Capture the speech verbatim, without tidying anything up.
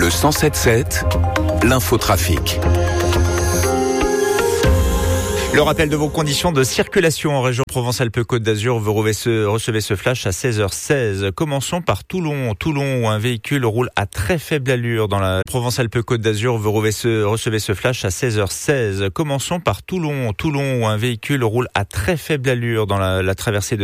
Le cent sept sept, l'infotrafic. Le rappel de vos conditions de circulation en région Provence-Alpes-Côte d'Azur. Vous recevez ce, recevez ce flash à seize heures seize. Commençons par Toulon. Toulon où un véhicule roule à très faible allure dans la Provence-Alpes-Côte d'Azur. Vous recevez ce, recevez ce flash à seize heures seize. Commençons par Toulon. Toulon où un véhicule roule à très faible allure dans la, la traversée de